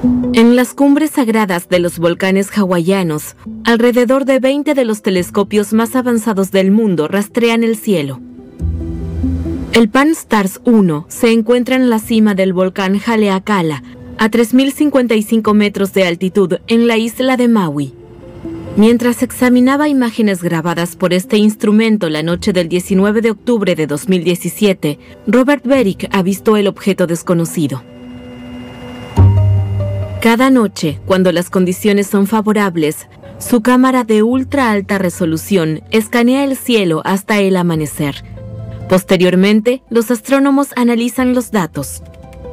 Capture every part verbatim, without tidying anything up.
En las cumbres sagradas de los volcanes hawaianos, alrededor de veinte de los telescopios más avanzados del mundo rastrean el cielo. El Pan-STARRS uno se encuentra en la cima del volcán Haleakala, a tres mil cincuenta y cinco metros de altitud en la isla de Maui. Mientras examinaba imágenes grabadas por este instrumento la noche del diecinueve de octubre de dos mil diecisiete, Robert Beric avistó el objeto desconocido. Cada noche, cuando las condiciones son favorables, su cámara de ultra alta resolución escanea el cielo hasta el amanecer. Posteriormente, los astrónomos analizan los datos.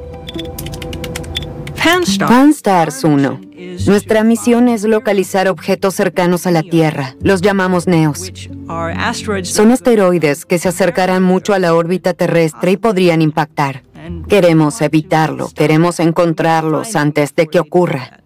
Pan-STARRS uno. Nuestra misión es localizar objetos cercanos a la Tierra. Los llamamos NEOs. Son asteroides que se acercarán mucho a la órbita terrestre y podrían impactar. Queremos evitarlo, queremos encontrarlos antes de que ocurra.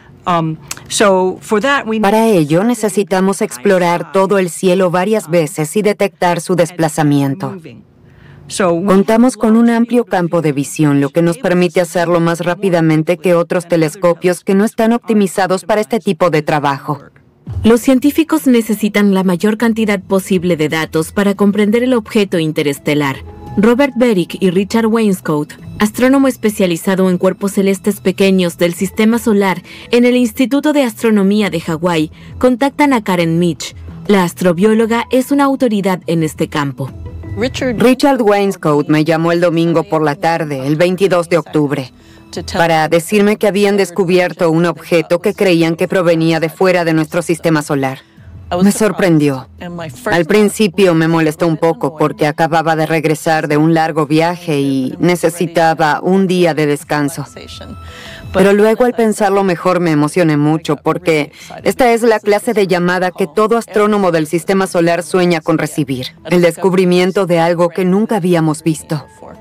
Para ello necesitamos explorar todo el cielo varias veces y detectar su desplazamiento. Contamos con un amplio campo de visión, lo que nos permite hacerlo más rápidamente que otros telescopios que no están optimizados para este tipo de trabajo. Los científicos necesitan la mayor cantidad posible de datos para comprender el objeto interestelar. Robert Beric y Richard Wainscoat, astrónomo especializado en cuerpos celestes pequeños del Sistema Solar en el Instituto de Astronomía de Hawái, contactan a Karen Mitch. La astrobióloga es una autoridad en este campo. Richard Wainscoat me llamó el domingo por la tarde, el veintidós de octubre, para decirme que habían descubierto un objeto que creían que provenía de fuera de nuestro sistema solar. Me sorprendió. Al principio me molestó un poco porque acababa de regresar de un largo viaje y necesitaba un día de descanso. Pero luego, al pensarlo mejor, me emocioné mucho porque esta es la clase de llamada que todo astrónomo del sistema solar sueña con recibir. El descubrimiento de algo que nunca habíamos visto.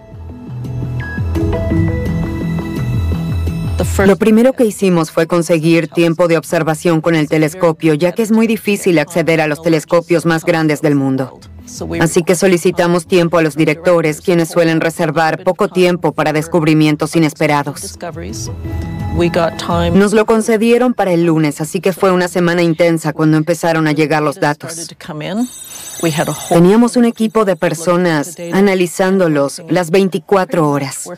Lo primero que hicimos fue conseguir tiempo de observación con el telescopio, ya que es muy difícil acceder a los telescopios más grandes del mundo. Así que solicitamos tiempo a los directores, quienes suelen reservar poco tiempo para descubrimientos inesperados. Nos lo concedieron para el lunes, así que fue una semana intensa cuando empezaron a llegar los datos. Teníamos un equipo de personas analizándolos las veinticuatro horas.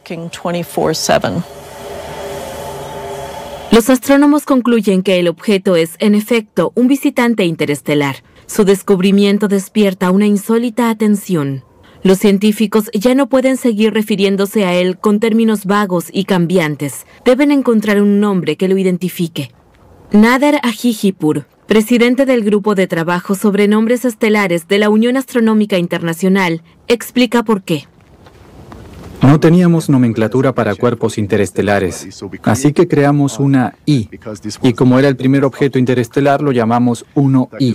Los astrónomos concluyen que el objeto es, en efecto, un visitante interestelar. Su descubrimiento despierta una insólita atención. Los científicos ya no pueden seguir refiriéndose a él con términos vagos y cambiantes. Deben encontrar un nombre que lo identifique. Nader Ajijipur, presidente del Grupo de Trabajo sobre Nombres Estelares de la Unión Astronómica Internacional, explica por qué. No teníamos nomenclatura para cuerpos interestelares, así que creamos una I, y como era el primer objeto interestelar, lo llamamos uno I.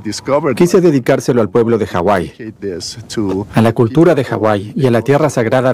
Quise dedicárselo al pueblo de Hawái, a la cultura de Hawái y a la tierra sagrada